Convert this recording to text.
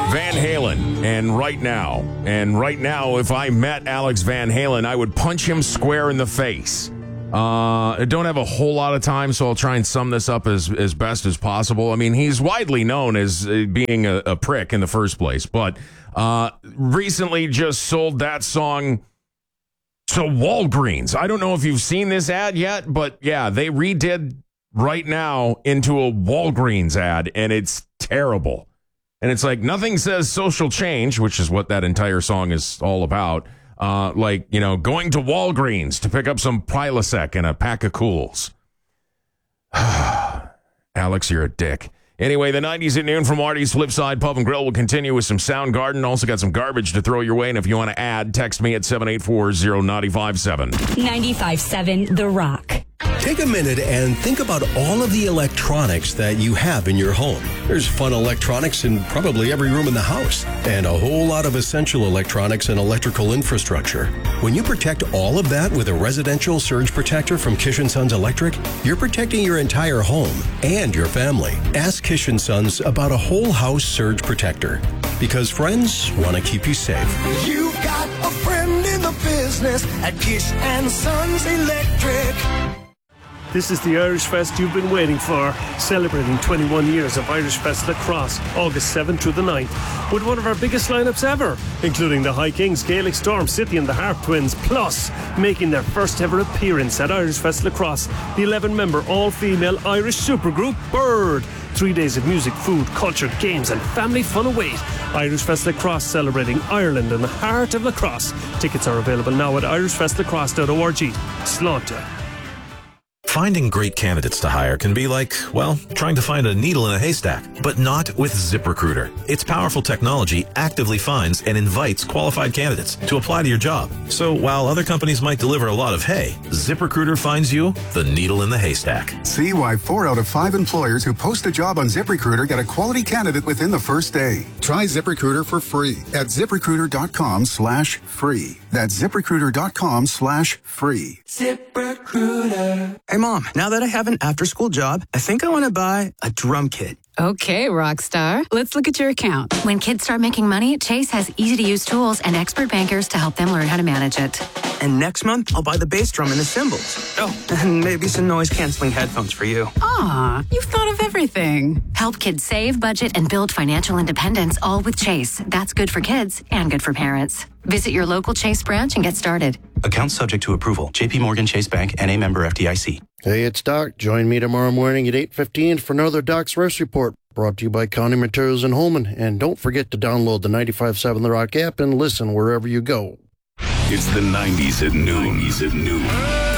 Van Halen, and right now, if I met Alex Van Halen, I would punch him square in the face. I don't have a whole lot of time, so I'll try and sum this up as best as possible. I mean, he's widely known as being a prick in the first place, but recently just sold that song to Walgreens. I don't know if you've seen this ad yet, but yeah, they redid Right Now into a Walgreens ad, and it's terrible. And it's like, nothing says social change, which is what that entire song is all about. Like, you know, going to Walgreens to pick up some Prilosec and a pack of Cools. Alex, you're a dick. Anyway, the 90s at noon from Artie's Flipside Pub and Grill will continue with some Soundgarden. Also got some garbage to throw your way, and if you want to add, text me at 784-0957. 95.7 The Rock. Take a minute and think about all of the electronics that you have in your home. There's fun electronics in probably every room in the house, and a whole lot of essential electronics and electrical infrastructure. When you protect all of that with a residential surge protector from Kish & Sons Electric, you're protecting your entire home and your family. Ask Kish & Sons about a whole house surge protector, because friends want to keep you safe. You've got a friend in the business at Kish & Sons Electric. This is the Irish Fest you've been waiting for, celebrating 21 years of Irish Fest Lacrosse, August 7th through the 9th, with one of our biggest lineups ever, including the High Kings, Gaelic Storm, City and the Harp Twins, plus making their first ever appearance at Irish Fest Lacrosse, the 11-member all-female Irish supergroup Bird. 3 days of music, food, culture, games and family fun await. Irish Fest Lacrosse, celebrating Ireland and the heart of lacrosse. Tickets are available now at irishfestlacrosse.org. Slaughter. Finding great candidates to hire can be like, well, trying to find a needle in a haystack, but not with ZipRecruiter. Its powerful technology actively finds and invites qualified candidates to apply to your job. So while other companies might deliver a lot of hay, ZipRecruiter finds you the needle in the haystack. See why 4 out of 5 employers who post a job on ZipRecruiter get a quality candidate within the first day. Try ZipRecruiter for free at ZipRecruiter.com/free. That's ZipRecruiter.com/free. ZipRecruiter. Hey, Mom, now that I have an after-school job, I think I want to buy a drum kit. Okay, Rockstar. Let's look at your account. When kids start making money, Chase has easy-to-use tools and expert bankers to help them learn how to manage it. And next month, I'll buy the bass drum and the cymbals. Oh, and maybe some noise-canceling headphones for you. Aw, you've thought of everything. Help kids save, budget, and build financial independence, all with Chase. That's good for kids and good for parents. Visit your local Chase branch and get started. Account subject to approval. J.P. Morgan Chase Bank, N.A. member FDIC. Hey, it's Doc. Join me tomorrow morning at 8:15 for another Doc's Rest Report, brought to you by County Materials in Holman. And don't forget to download the 95.7 The Rock app and listen wherever you go. It's the 90s at noon.